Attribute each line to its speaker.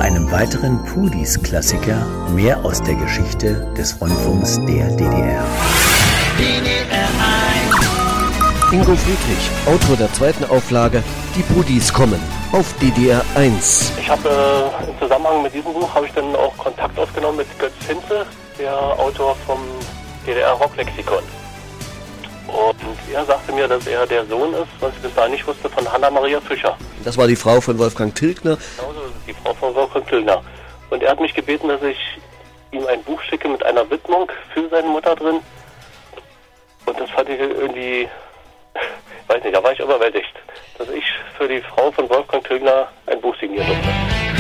Speaker 1: einem weiteren Pudis-Klassiker mehr aus der Geschichte des Rundfunks der DDR.
Speaker 2: DDR 1.
Speaker 3: Ingo Friedrich, Autor der zweiten Auflage Die Pudis kommen auf DDR 1.
Speaker 4: Ich habe im Zusammenhang mit diesem Buch ich dann auch Kontakt aufgenommen mit Götz Hinze, der Autor vom DDR Rocklexikon. Und er sagte mir, dass er der Sohn ist, was ich bis dahin nicht wusste, von Hanna-Maria Fischer.
Speaker 3: Das war die Frau von Wolfgang Tilgner.
Speaker 4: Genauso ist es, die Frau von Wolfgang Tilgner. Und er hat mich gebeten, dass ich ihm ein Buch schicke mit einer Widmung für seine Mutter drin. Und das fand ich irgendwie, weiß nicht, da war ich überwältigt, dass ich für die Frau von Wolfgang Tilgner ein Buch signiert durfte.